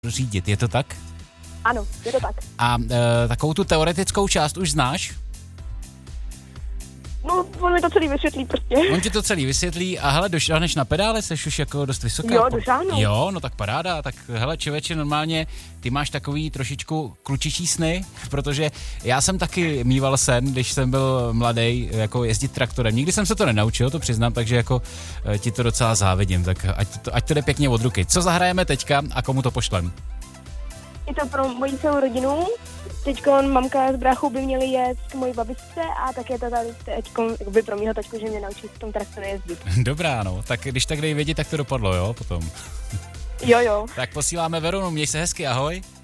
řídit, je to tak? Ano, je to tak. A takovou tu teoretickou část už znáš? No, on mi to celý vysvětlí prostě. On ti to celý vysvětlí a hele, došáhneš na pedále, seš už jako dost vysoká. Jo, došáhnu. Jo, no tak paráda, tak hele člověče, normálně ty máš takový trošičku klučičí sny, protože já jsem taky mýval sen, když jsem byl mladý, jako jezdit traktorem. Nikdy jsem se to nenaučil, to přiznám, takže jako ti to docela závidím, tak ať to jde pěkně od ruky. Co zahrajeme teďka a komu to pošlem? Je to pro moji celou rodinu. Teďko mamka s bráchou by měli jet k mojí babičce a také to tady teďko, jakoby pro mýho tačku, že mě naučí v tom traktoru jezdit. Dobrá, no, tak když tak dej vědět, tak to dopadlo, jo, potom. Jo. Tak posíláme Veronu, měj se hezky, ahoj.